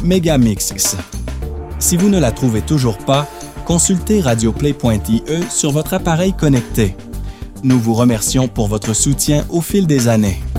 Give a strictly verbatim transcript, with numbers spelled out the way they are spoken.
Megamix. Si vous ne la trouvez toujours pas, consultez radioplay point i e sur votre appareil connecté. Nous vous remercions pour votre soutien au fil des années.